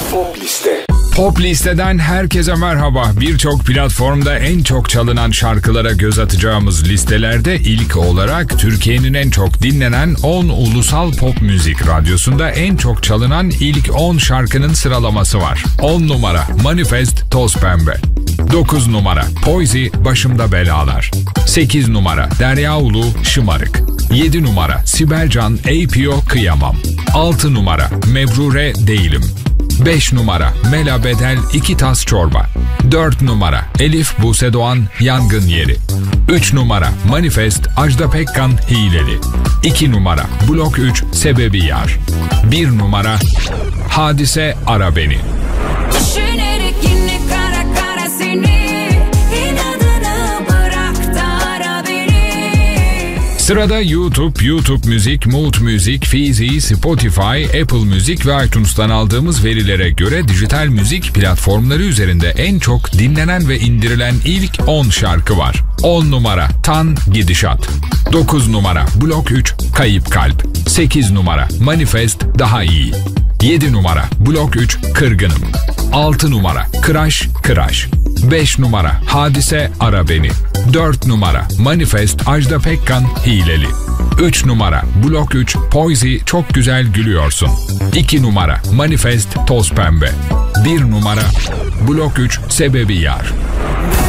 Pop Liste. Pop Liste'den herkese merhaba. Birçok platformda en çok çalınan şarkılara göz atacağımız listelerde ilk olarak Türkiye'nin en çok dinlenen 10 ulusal pop müzik radyosunda en çok çalınan ilk 10 şarkının sıralaması var. 10 numara Manifest Toz Pembe. 9 numara Poizi Başımda Belalar. 8 numara Derya Ulu Şımarık. 7 numara Sibel Can APO Kıyamam. 6 numara Mebrure Değilim. 5 numara Mela Bedel 2 Tas Çorba. 4 numara Elif Buse Doğan Yangın Yeri. 3 numara Manifest Ajda Pekkan Hileli. 2 numara Blok 3 Sebebi Yar. 1 numara Hadise Ara Beni. Düşünerek yine kara kara seni, inadını bırak da ara beni. Sırada YouTube Müzik, Mood Müzik, Fizi, Spotify, Apple Müzik ve iTunes'tan aldığımız verilere göre dijital müzik platformları üzerinde en çok dinlenen ve indirilen ilk 10 şarkı var. 10 numara Tan Gidişat. 9 numara Blok 3 Kayıp Kalp. 8 numara Manifest Daha İyi. 7 numara Blok 3 Kırgınım. 6 numara Kıraş. 5 numara Hadise Ara Beni. 4 numara Manifest Ajda Pekkan Hileli. 3 numara Blok 3 Poizi Çok Güzel Gülüyorsun. 2 numara Manifest Toz Pembe. 1 numara Blok 3 Sebebi Yar.